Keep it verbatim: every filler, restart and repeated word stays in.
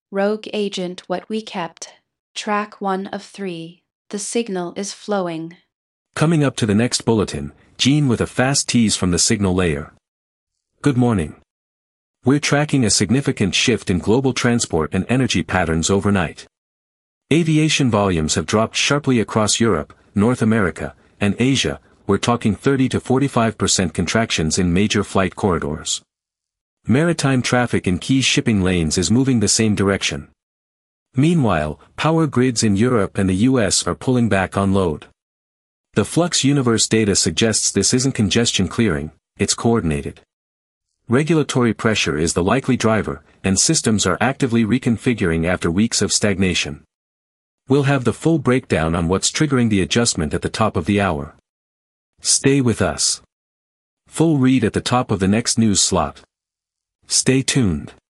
Rogue agent, what we kept. Track one of three. The signal is flowing. Coming up to the next bulletin, Gene with a fast tease from the signal layer. Good morning. We're tracking a significant shift in global transport and energy patterns overnight. Aviation volumes have dropped sharply across Europe, North America, and Asia. We're talking thirty to forty-five percent contractions in major flight corridors. Maritime traffic in key shipping lanes is moving the same direction. Meanwhile, power grids in Europe and the U S are pulling back on load. The Flux Universe data suggests this isn't congestion clearing, it's coordinated. Regulatory pressure is the likely driver, and systems are actively reconfiguring after weeks of stagnation. We'll have the full breakdown on what's triggering the adjustment at the top of the hour. Stay with us. Full read at the top of the next news slot. Stay tuned.